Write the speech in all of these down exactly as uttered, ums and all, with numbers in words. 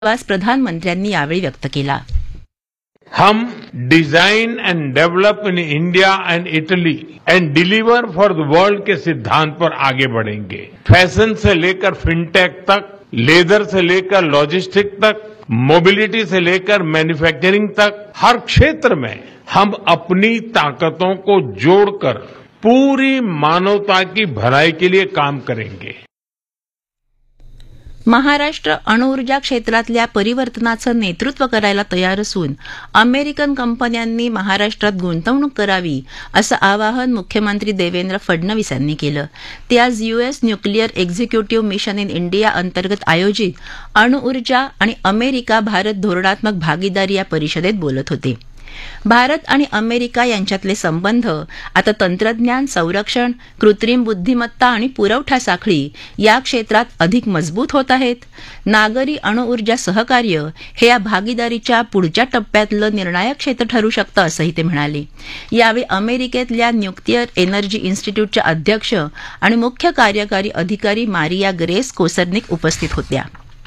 विश्वास प्रधानमंत्र्यांनी यावेळी व्यक्त केला. हम design end develop in India end Italy end deliver for the world के सिद्धांत पर आगे बढ़ेंगे. फैशन से लेकर फिनटेक तक, लेदर से लेकर लॉजिस्टिक तक, मोबिलिटी से लेकर मैन्युफैक्चरिंग तक, हर क्षेत्र में हम अपनी ताकतों को जोड़कर पूरी मानवता की भलाई के लिए काम करेंगे. महाराष्ट्र अणुऊर्जा क्षेत्रातल्या परिवर्तनाचं नेतृत्व करायला तयार असून अमेरिकन कंपन्यांनी महाराष्ट्रात गुंतवणूक करावी असं आवाहन मुख्यमंत्री देवेंद्र फडणवीस यांनी केलं. ते आज US nuclear executive mission in India अंतर्गत आयोजित अणुऊर्जा आणि अमेरिका भारत धोरणात्मक भागीदारी या परिषदेत बोलत होते. भारत आणि अमेरिका यांच्यातले संबंध आता तंत्रज्ञान, संरक्षण, कृत्रिम बुद्धिमत्ता आणि पुरवठा साखळी या क्षेत्रात अधिक मजबूत होत आहेत. नागरी अणुऊर्जा सहकार्य हे या भागीदारीच्या पुढच्या टप्प्यातलं निर्णायक क्षेत्र ठरू शकतं असंही ते म्हणाले. यावेळी अमेरिकेतल्या न्यूक्लिअर एनर्जी इन्स्टिट्यूटच्या अध्यक्ष आणि मुख्य कार्यकारी अधिकारी मारिया ग्रेस कोसर्निक उपस्थित होत्या.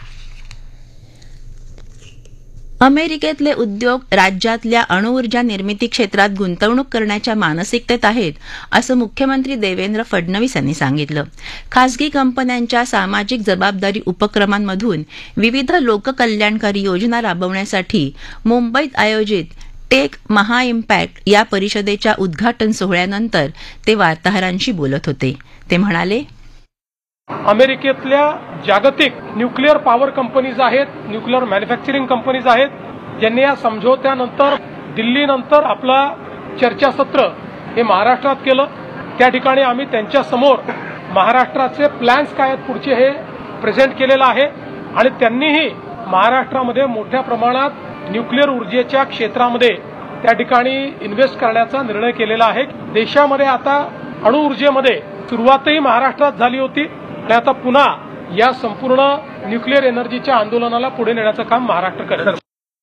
अमेरिकेतले उद्योग राज्यातल्या अणुऊर्जा निर्मिती क्षेत्रात गुंतवणूक करण्याच्या मानसिकतेत आहेत असं मुख्यमंत्री देवेंद्र फडणवीस यांनी सांगितलं. खासगी कंपन्यांच्या सामाजिक जबाबदारी उपक्रमांमधून विविध लोककल्याणकारी योजना राबवण्यासाठी मुंबईत आयोजित टेक महा इम्पॅक्ट या परिषदेच्या उद्घाटन सोहळ्यानंतर ते वार्ताहरांशी बोलत होते. ते म्हणाले, अमेरिकेतल्या जागतिक न्यूक्लिअर पॉवर कंपनीज आहेत, न्यूक्लिअर मॅन्युफॅक्चरिंग कंपनीज आहेत, ज्यांनी या समझोत्यानंतर दिल्लीनंतर आपला चर्चासत्र हे महाराष्ट्रात केलं. त्या ठिकाणी आम्ही त्यांच्या समोर महाराष्ट्राचे प्लॅन्स काय आहेत पुढचे हे प्रेझेंट केलेलं आहे आणि त्यांनीही महाराष्ट्रामध्ये मोठ्या प्रमाणात न्यूक्लिअर ऊर्जेच्या क्षेत्रामध्ये त्या ठिकाणी इन्व्हेस्ट करण्याचा निर्णय केलेला आहे. देशामध्ये आता अणुऊर्जेमध्ये सुरुवातही महाराष्ट्रात झाली होती आणि आता पुन्हा या संपूर्ण न्यूक्लिअर एनर्जीच्या आंदोलनाला पुढे नेण्याचं काम महाराष्ट्र करेल.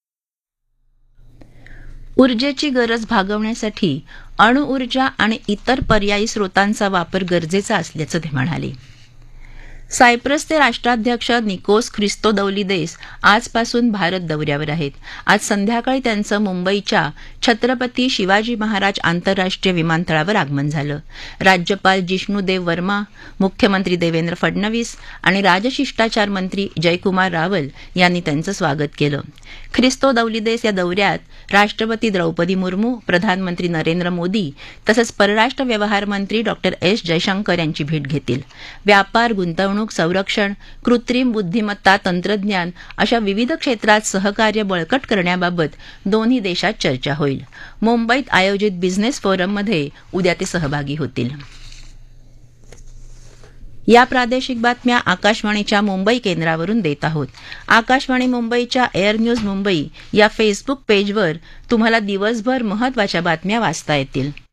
ऊर्जेची गरज भागवण्यासाठी अणुऊर्जा आणि इतर पर्यायी स्रोतांचा वापर गरजेचा असल्याचं ते म्हणाले. सायप्रसचे राष्ट्राध्यक्ष निकोस ख्रिस्तोदौलिदेस आजपासून भारत दौऱ्यावर आहेत. आज संध्याकाळी त्यांचं मुंबईच्या छत्रपती शिवाजी महाराज आंतरराष्ट्रीय विमानतळावर आगमन झालं. राज्यपाल जिष्णुदेव वर्मा, मुख्यमंत्री देवेंद्र फडणवीस आणि राजशिष्टाचार मंत्री जयकुमार रावल यांनी त्यांचं स्वागत केलं. ख्रिस्तोदौलिदेस या दौऱ्यात राष्ट्रपती द्रौपदी मुर्मू, प्रधानमंत्री नरेंद्र मोदी तसंच परराष्ट्र व्यवहार मंत्री डॉक्टर एस जयशंकर यांची भेट घेतील. व्यापार, गुंतवणूक, संरक्षण, कृत्रिम बुद्धिमत्ता, तंत्रज्ञान अशा विविध क्षेत्रात सहकार्य बळकट करण्याबाबत दोन्ही देशात चर्चा होईल. मुंबईत आयोजित बिझनेस फोरममध्ये उद्या ते सहभागी होतील. या प्रादेशिक बातम्या आकाशवाणीच्या मुंबई केंद्रावरून देत आहोत. आकाशवाणी मुंबईच्या एअर न्यूज मुंबई या फेसबुक पेजवर तुम्हाला दिवसभर महत्त्वाच्या बातम्या वाचता येतील.